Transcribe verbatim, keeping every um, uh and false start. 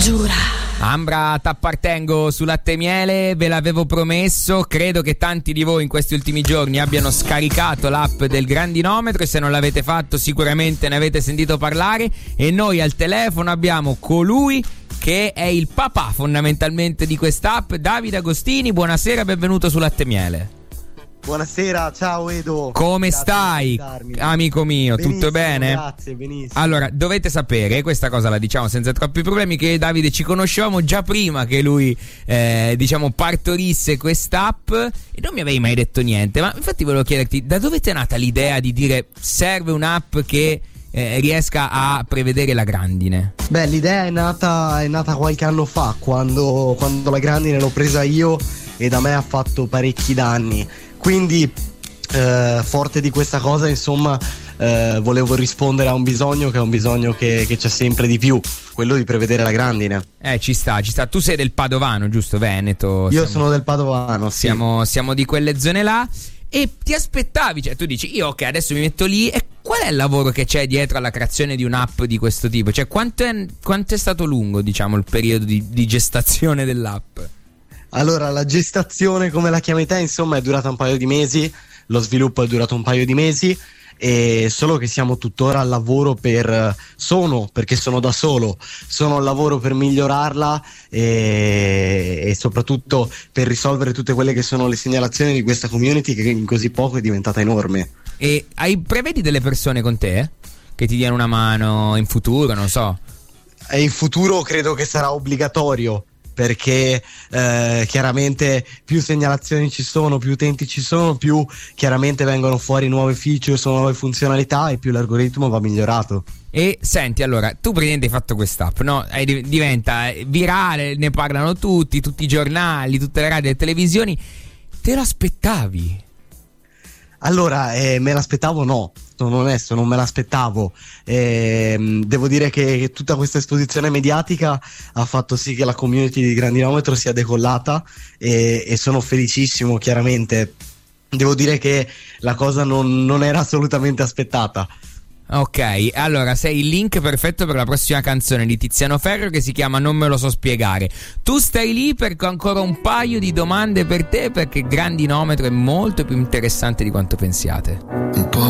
Giura. Ambra, t'appartengo su Latte e Miele, ve l'avevo promesso, credo che tanti di voi in questi ultimi giorni abbiano scaricato l'app del Grandinometro e se non l'avete fatto sicuramente ne avete sentito parlare e noi al telefono abbiamo colui che è il papà fondamentalmente di quest'app, Davide Agostini. Buonasera, benvenuto su Latte e Miele. Buonasera, ciao Edo. Come Grazie stai, amico mio? Benissimo, tutto bene? Grazie, benissimo. Allora, dovete sapere, questa cosa la diciamo senza troppi problemi, che Davide ci conoscevamo già prima che lui, eh, diciamo, partorisse quest'app e non mi avevi mai detto niente. Ma infatti volevo chiederti, da dove ti è nata l'idea di dire serve un'app che eh, riesca a prevedere la grandine? Beh, l'idea è nata, è nata qualche anno fa, quando, quando la grandine l'ho presa io e da me ha fatto parecchi danni. Quindi eh, forte di questa cosa, insomma, eh, volevo rispondere a un bisogno che è un bisogno che, che c'è sempre di più, quello di prevedere la grandine. Eh, ci sta, ci sta. Tu sei del Padovano, giusto? Veneto. Io siamo, sono del Padovano, sì. Siamo, siamo di quelle zone là. E ti aspettavi, cioè tu dici io ok adesso mi metto lì, e qual è il lavoro che c'è dietro alla creazione di un'app di questo tipo? Cioè quanto è, quanto è stato lungo, diciamo, il periodo di, di gestazione dell'app? Allora, la gestazione, come la chiami te, insomma, è durata un paio di mesi, lo sviluppo è durato un paio di mesi, e solo che siamo tuttora al lavoro per, sono, perché sono da solo, sono al lavoro per migliorarla e, e soprattutto per risolvere tutte quelle che sono le segnalazioni di questa community che in così poco è diventata enorme. E hai, prevedi delle persone con te eh? che ti diano una mano in futuro, non so? E in futuro credo che sarà obbligatorio, perché eh, chiaramente più segnalazioni ci sono, più utenti ci sono, più chiaramente vengono fuori nuove features, nuove funzionalità e più l'algoritmo va migliorato. E senti, allora, tu praticamente hai fatto quest'app, no? E diventa virale, ne parlano tutti, tutti i giornali, tutte le radio e le televisioni. Te lo aspettavi? Allora, eh, me l'aspettavo no, sono onesto, non me l'aspettavo. Eh, devo dire che, che tutta questa esposizione mediatica ha fatto sì che la community di Grandinometro sia decollata e, e sono felicissimo, chiaramente. Devo dire che la cosa non, non era assolutamente aspettata. Ok, allora sei il link perfetto per la prossima canzone di Tiziano Ferro che si chiama Non me lo so spiegare. Tu stai lì perché ho ancora un paio di domande per te, perché Grandinometro è molto più interessante di quanto pensiate. Un po'